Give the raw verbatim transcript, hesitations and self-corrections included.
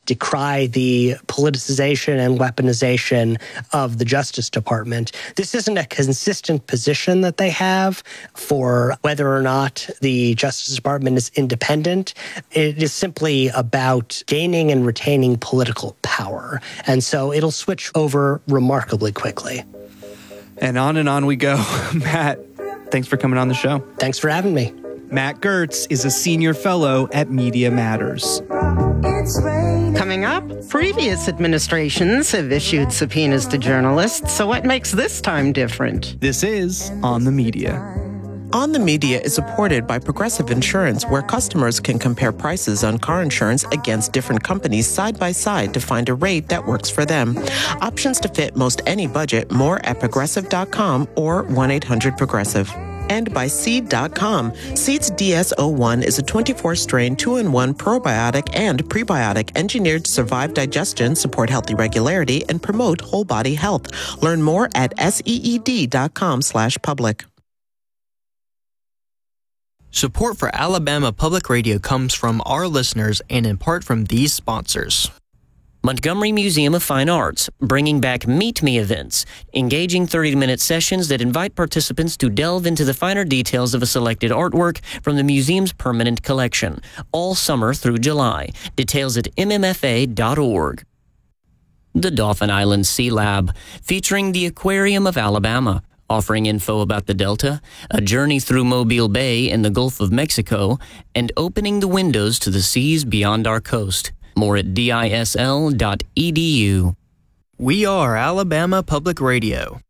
decry the politicization and weaponization of the Justice Department. This isn't a consistent position that they have for whether or not the Justice Department is independent. It is simply about gaining and retaining political power. And so it'll switch over remarkably quickly. And on and on we go. Matt, thanks for coming on the show. Thanks for having me. Matt Gertz is a senior fellow at Media Matters. Coming up, previous administrations have issued subpoenas to journalists, so what makes this time different? This is On the Media. On the Media is supported by Progressive Insurance, where customers can compare prices on car insurance against different companies side by side to find a rate that works for them. Options to fit most any budget. More at progressive dot com or one eight hundred progressive. And by Seed dot com. Seed's D S zero one is a twenty-four strain two in one probiotic and prebiotic engineered to survive digestion, support healthy regularity, and promote whole body health. Learn more at seed dot com slash public. Support for Alabama Public Radio comes from our listeners and in part from these sponsors. Montgomery Museum of Fine Arts, bringing back Meet Me events, engaging thirty-minute sessions that invite participants to delve into the finer details of a selected artwork from the museum's permanent collection, all summer through July. Details at m m f a dot org. The Dauphin Island Sea Lab, featuring the Aquarium of Alabama, offering info about the Delta, a journey through Mobile Bay and the Gulf of Mexico, and opening the windows to the seas beyond our coast. More at D I S L dot E D U. We are Alabama Public Radio.